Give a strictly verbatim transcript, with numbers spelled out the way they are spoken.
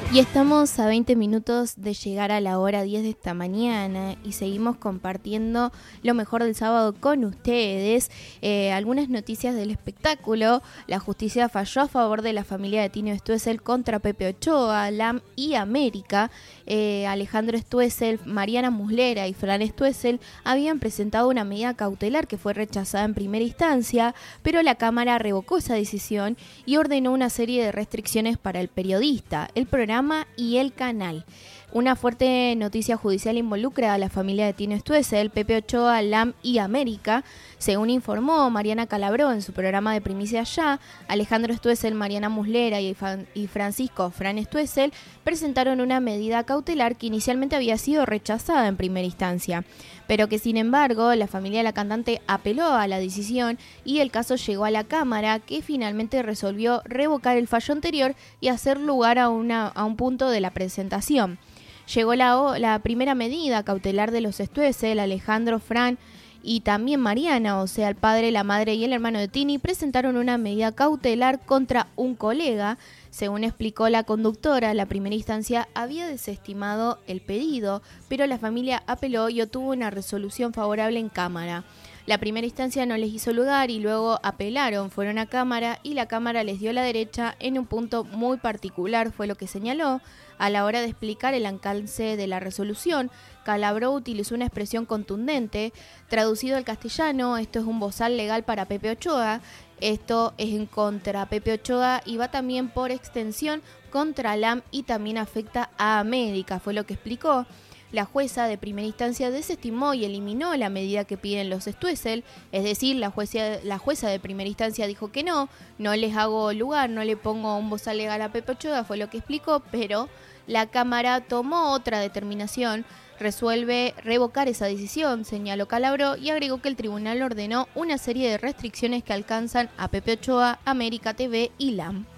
Y estamos a veinte minutos de llegar a la hora diez de esta mañana y seguimos compartiendo lo mejor del sábado con ustedes. Eh, algunas noticias del espectáculo. La justicia falló a favor de la familia de Tino Stoessel contra Pepe Ochoa, Lam y América. Eh, Alejandro Stoessel, Mariana Muslera y Fran Stoessel habían presentado una medida cautelar que fue rechazada en primera instancia, pero la Cámara revocó esa decisión y ordenó una serie de restricciones para el periodista, el programa y el canal. Una fuerte noticia judicial involucra a la familia de Tino Stoessel, Pepe Ochoa, Lam y América. Según informó Mariana Calabró en su programa de Primicia Ya, Alejandro Stoessel, Mariana Muslera y, y Francisco Fran Stoessel presentaron una medida cautelar que inicialmente había sido rechazada en primera instancia, pero que sin embargo la familia de la cantante apeló a la decisión y el caso llegó a la Cámara, que finalmente resolvió revocar el fallo anterior y hacer lugar a, una, a un punto de la presentación. Llegó la, la primera medida cautelar de los Stoessel. Alejandro, Fran y también Mariana, o sea, el padre, la madre y el hermano de Tini, presentaron una medida cautelar contra un colega. Según explicó la conductora, la primera instancia había desestimado el pedido, pero la familia apeló y obtuvo una resolución favorable en Cámara. La primera instancia no les hizo lugar y luego apelaron, fueron a Cámara y la Cámara les dio la derecha en un punto muy particular, fue lo que señaló. A la hora de explicar el alcance de la resolución, Calabró utilizó una expresión contundente. Traducido al castellano, esto es un bozal legal para Pepe Ochoa, esto es en contra Pepe Ochoa y va también por extensión contra Lam y también afecta a América, fue lo que explicó. La jueza de primera instancia desestimó y eliminó la medida que piden los Stoessel, es decir, la jueza, la jueza de primera instancia dijo que no, no les hago lugar, no le pongo un bozal legal a Pepe Ochoa, fue lo que explicó, pero la Cámara tomó otra determinación, resuelve revocar esa decisión, señaló Calabró y agregó que el tribunal ordenó una serie de restricciones que alcanzan a Pepe Ochoa, América T V y Lam.